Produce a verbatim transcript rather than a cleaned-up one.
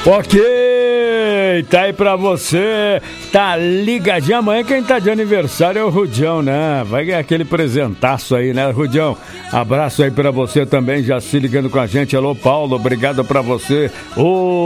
Ok, tá aí pra você, tá ligadinho. Amanhã quem tá de aniversário é o Rudião, né? Vai ganhar aquele presentaço aí, né, Rudião? Abraço aí pra você também, já se ligando com a gente. Alô, Paulo, obrigado pra você. Ô...